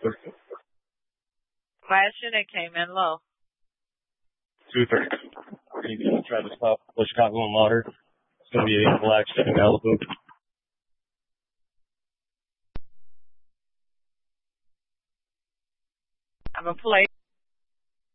Last year they came in low. 230. You can try to stop the Chicago and water. It's going to be a black ship in Malibu. I'm a play.